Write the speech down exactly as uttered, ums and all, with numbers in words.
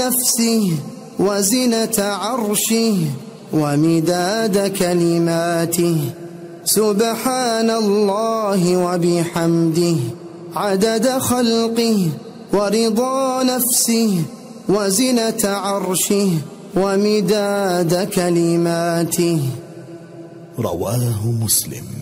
نفسه وزنة عرشه ومداد كلماته. سبحان الله وبحمده عدد خلقه ورضا نفسه وزنة عرشه ومداد كلماته. رواه مسلم.